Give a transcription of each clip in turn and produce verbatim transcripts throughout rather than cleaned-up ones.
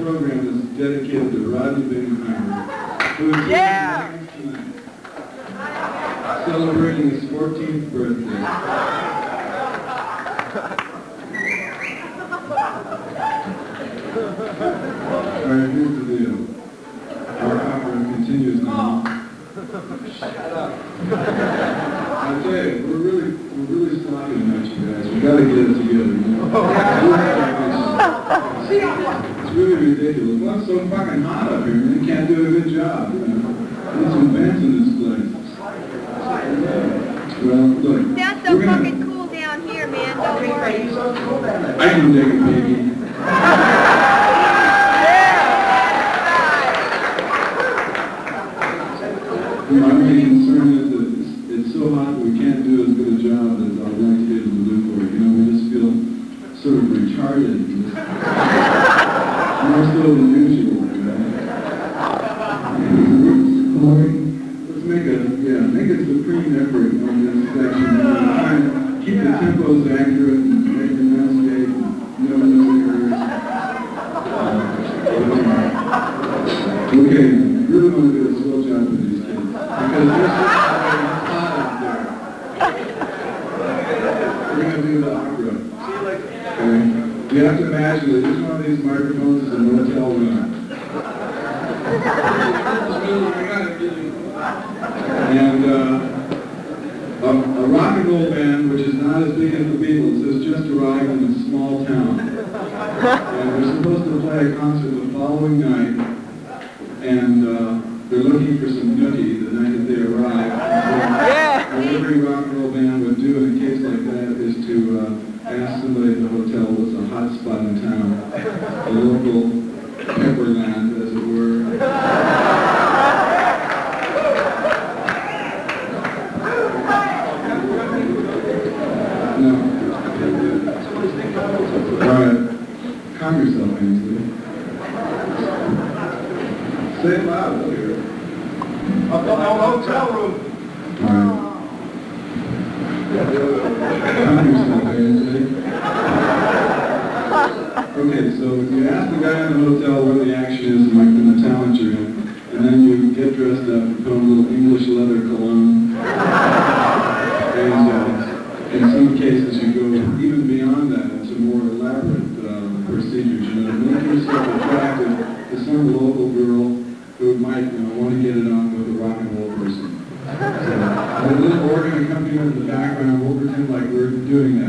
program is dedicated to Rodney Bingheimer, who is Yeah! tonight, celebrating his fourteenth birthday. All right, here's the deal. Our opera continues now. Shut up. I tell you, we're really, we're really sloppy tonight, you guys. We got to get it together. You know? It's really ridiculous. Well, it's so fucking hot up here, man. You can't do a good job. You know? There's some vents in this place. Well, look. Sounds so gonna... fucking cool down here, man. Don't worry. I can dig it, baby. You know, my main concern is that it's, it's so hot that we can't do as good a job as I'd like to be able to do for it. You know, we just feel sort of retarded. More so than usual, you know. Let's make a, yeah, make a supreme effort on this section. You know, try and keep the tempos accurate and make the enunciate and know no errors. Uh, okay, really want to do a swell job with these kids. Because they're so hot up there. We're going to do the opera. Okay? You have to imagine that each one of these microphones is a motel room. And uh, a, a rock and roll band, which is not as big as the Beatles, has just arrived in a small town. And they're supposed to play a concert the following night. And uh, they're looking for some nookie the night that they arrive. Yeah. What every rock and roll band would do in a case like that is to uh, ask somebody at the hotel what's a hot spot in town, a local pepperland, as it were. No. All right. Calm yourself, Ainsley. Say it loud, I'll hear it. Up on the hotel room. All right. Calm yourself, Ainsley. Okay, so if you ask the guy in the hotel where the action is, like in the town that you're in, and then you get dressed up and put on a little English leather cologne, and uh, in some cases you go even beyond that into more elaborate uh, procedures. You know, make yourself attractive to some local girl who might, you know, want to get it on with a rock and roll person. So, a little organ accompaniment in the background, we'll pretend like we're doing that.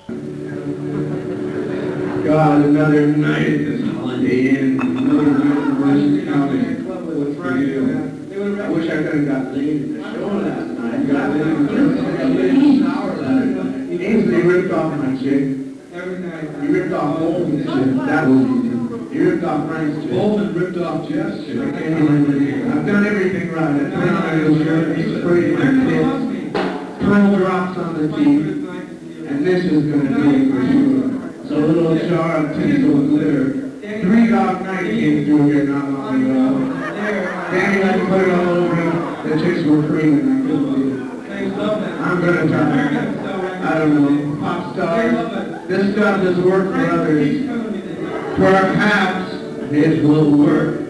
God, another night at this Holiday Inn, another night in Mercer County. What's the deal? I wish I could have got laid in the show last night. I got laid in the shower last night. Ainsley ripped off my chick. Every night. He ripped off Bolton's chick. That was easy. He ripped off Frank's chick. Bolton ripped off Jeff's chick. I can't even I've done everything right. I put on my little shirt, he sprayed my kids, pearl drops on the teeth, and this is going to be for sure. So a little jar of tinsel and glitter. Three Dog Night came through here not long ago. Danny let me put it all over him. The chicks were creaming. I couldn't believe it. I'm going to try. I don't know. Pop stars. This stuff has worked for others. Perhaps it will work